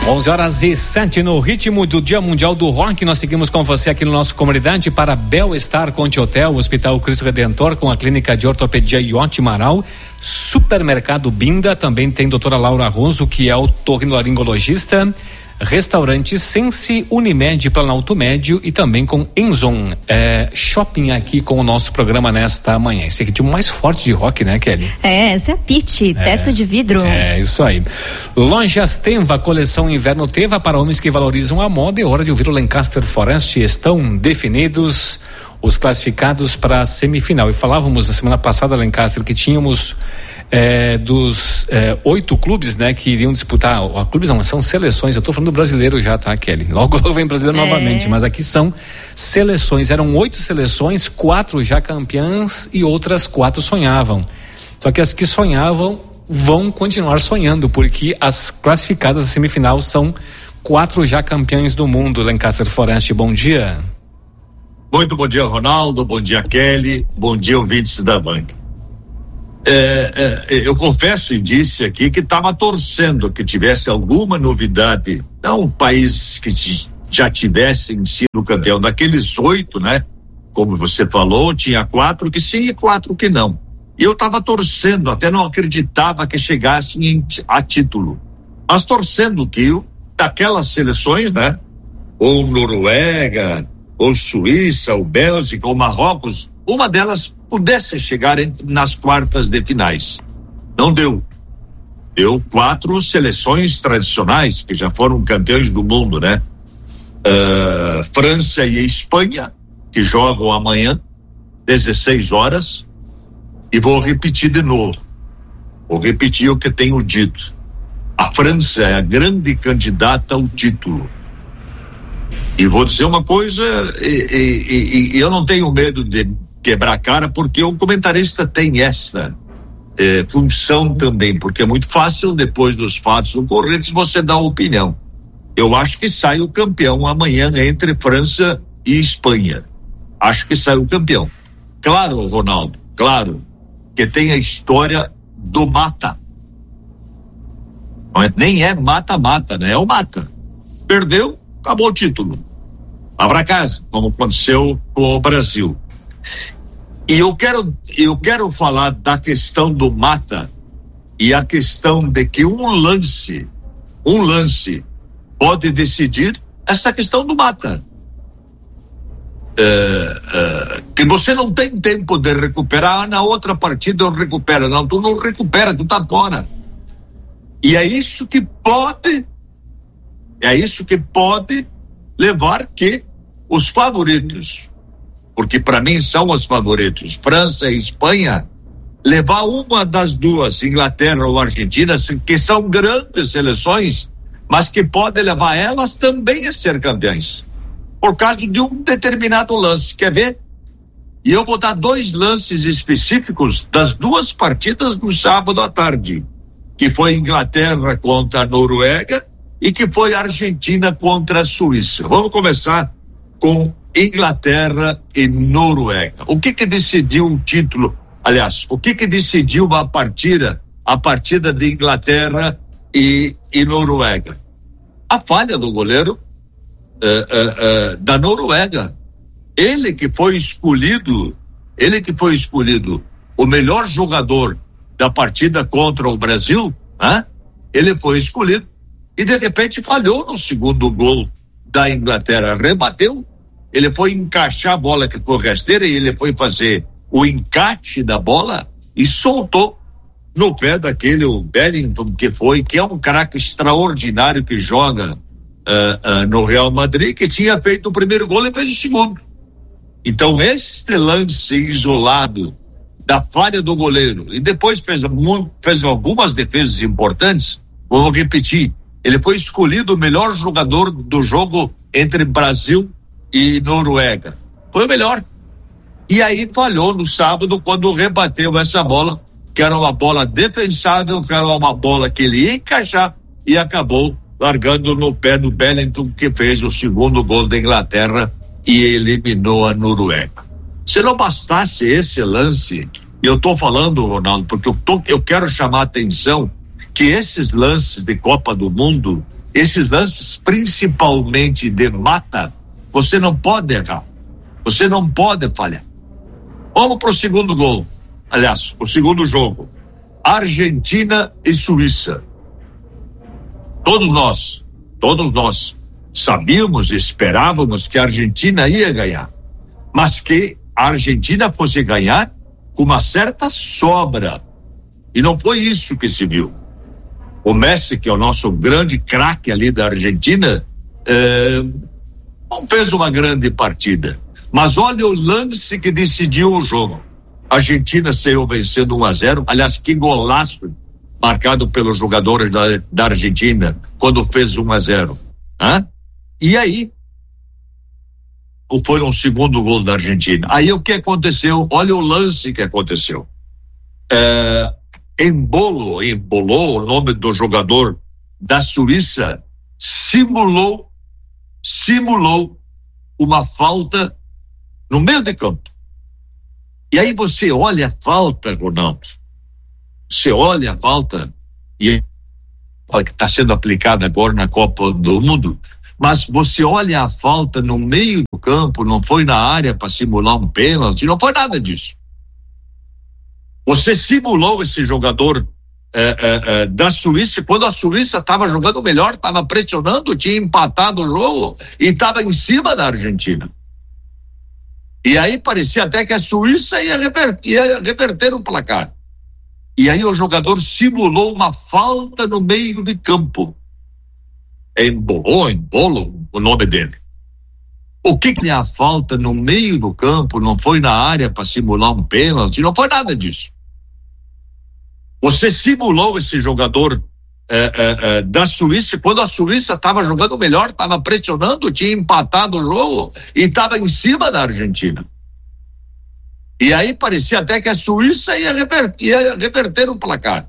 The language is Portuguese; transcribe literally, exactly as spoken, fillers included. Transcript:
onze horas e sete no ritmo do Dia Mundial do Rock. Nós seguimos com você aqui no nosso comunidade para Bel-Estar Conte Hotel, Hospital Cristo Redentor com a Clínica de Ortopedia Iote Maral, Supermercado Binda, também tem doutora Laura Ronzo, que é otorrinolaringologista, Restaurante Sense, Unimed, Planalto Médio e também com Enzon é, Shopping aqui com o nosso programa nesta manhã. Esse aqui é o mais forte de rock, né, Kelly? É, esse é a Pitty, teto é, de vidro. É, isso aí. Lojas Tenva, coleção Inverno Teva para homens que valorizam a moda. É hora de ouvir o Lancaster Forest. Estão definidos os classificados para a semifinal. E falávamos na semana passada, Lancaster, que tínhamos É, dos é, oito clubes, né, que iriam disputar, ó, clubes não, são seleções, eu tô falando do brasileiro já, tá, Kelly? Logo, logo vem brasileiro é. novamente, mas aqui são seleções, eram oito seleções, quatro já campeãs e outras quatro sonhavam. Só que as que sonhavam vão continuar sonhando, porque as classificadas da semifinal são quatro já campeões do mundo. Lancaster Forest, bom dia. Muito bom dia, Ronaldo, bom dia, Kelly, bom dia, ouvintes da banca. É, é, eu confesso e disse aqui que estava torcendo que tivesse alguma novidade, não um país que já tivesse sido campeão daqueles oito, né? Como você falou, tinha quatro que sim e quatro que não. E eu estava torcendo, até não acreditava que chegassem em, a título. Mas torcendo que daquelas seleções, né? Ou Noruega, ou Suíça, ou Bélgica, ou Marrocos, uma delas pudesse chegar nas quartas de finais. Não deu. Deu quatro seleções tradicionais que já foram campeões do mundo, né? Uh, França e Espanha, que jogam amanhã, dezesseis horas, e vou repetir de novo. Vou repetir o que tenho dito. A França é a grande candidata ao título. E vou dizer uma coisa, e, e, e, e eu não tenho medo de quebrar a cara, porque o comentarista tem essa eh, função também, porque é muito fácil, depois dos fatos ocorrentes, você dar opinião. Eu acho que sai o campeão amanhã entre França e Espanha. Acho que sai o campeão. Claro, Ronaldo, claro, que tem a história do mata. Não é, nem é mata-mata, né? É o mata. Perdeu, acabou o título. Vá pra casa, como aconteceu com o Brasil. E eu quero, eu quero falar da questão do mata e a questão de que um lance, um lance pode decidir essa questão do mata. É, é, que você não tem tempo de recuperar, na outra partida eu recupero. Não, tu não recupera, tu tá fora. E é isso que pode, é isso que pode levar que os favoritos, porque para mim são os favoritos, França e Espanha, levar uma das duas, Inglaterra ou Argentina, que são grandes seleções, mas que podem levar elas também a ser campeãs, por causa de um determinado lance. Quer ver? E eu vou dar dois lances específicos das duas partidas do sábado à tarde, que foi Inglaterra contra a Noruega e que foi Argentina contra a Suíça. Vamos começar com Inglaterra e Noruega. O que que decidiu o título? Aliás, o que que decidiu a partida, a partida de Inglaterra e, e Noruega? A falha do goleiro uh, uh, uh, da Noruega. Ele que foi escolhido, ele que foi escolhido o melhor jogador da partida contra o Brasil, né? Ele foi escolhido e de repente falhou no segundo gol da Inglaterra, rebateu. Ele foi encaixar a bola que foi rasteira e ele foi fazer o encaixe da bola e soltou no pé daquele, o Bellingham, que foi, que é um craque extraordinário que joga uh, uh, no Real Madrid, que tinha feito o primeiro gol e fez o segundo. Então, este lance isolado da falha do goleiro, e depois fez, fez algumas defesas importantes, vou repetir, ele foi escolhido o melhor jogador do jogo entre Brasil e Noruega. Foi o melhor. E aí falhou no sábado quando rebateu essa bola, que era uma bola defensável, que era uma bola que ele ia encaixar e acabou largando no pé do Bellingham, que fez o segundo gol da Inglaterra e eliminou a Noruega. Se não bastasse esse lance, eu tô falando, Ronaldo, porque eu, tô, eu quero chamar a atenção que esses lances de Copa do Mundo esses lances, principalmente de mata, você não pode errar. Você não pode falhar. Vamos para o segundo gol. Aliás, o segundo jogo. Argentina e Suíça. Todos nós, todos nós sabíamos, esperávamos que a Argentina ia ganhar. Mas que a Argentina fosse ganhar com uma certa sobra. E não foi isso que se viu. O Messi, que é o nosso grande craque ali da Argentina, eh, não fez uma grande partida. Mas olha o lance que decidiu o jogo. A Argentina saiu vencendo um a zero. Aliás, que golaço marcado pelos jogadores da, da Argentina quando fez um a zero. Hã? E aí, foi um segundo gol da Argentina. Aí o que aconteceu? Olha o lance que aconteceu. É, embolo, embolou o nome do jogador da Suíça, simulou, simulou uma falta no meio de campo. E aí você olha a falta, Ronaldo. Você olha a falta e que está sendo aplicada agora na Copa do Mundo. Mas você olha a falta no meio do campo, não foi na área para simular um pênalti, não foi nada disso. Você simulou esse jogador é, é, é, da Suíça quando a Suíça estava jogando melhor, estava pressionando, tinha empatado o jogo e estava em cima da Argentina. E aí parecia até que a Suíça ia reverter, ia reverter o placar. E aí o jogador simulou uma falta no meio de campo. Embolou, embolo, o nome dele. O que que é a falta no meio do campo? Não foi na área para simular um pênalti, não foi nada disso. Você simulou esse jogador é, é, é, da Suíça quando a Suíça estava jogando melhor, estava pressionando, tinha empatado o jogo e estava em cima da Argentina. E aí parecia até que a Suíça ia reverter, ia reverter o placar.